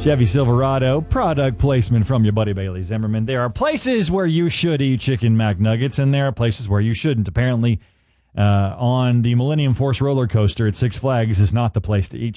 Chevy Silverado, product placement from your buddy Bailey Zimmerman. There are places where you should eat chicken McNuggets, and there are places where you shouldn't. Apparently, on the Millennium Force roller coaster at Six Flags is not the place to eat